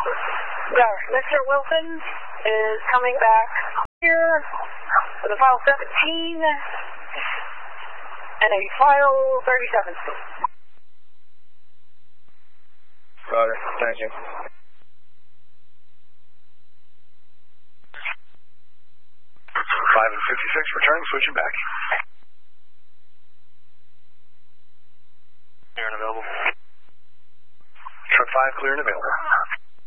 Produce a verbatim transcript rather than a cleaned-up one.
Yeah, Mister Wilson is coming back here with a file seventeen and a file thirty-seven. Roger, thank you. five and fifty-six, returning, switching back. Clear and available. Truck five, clear and available.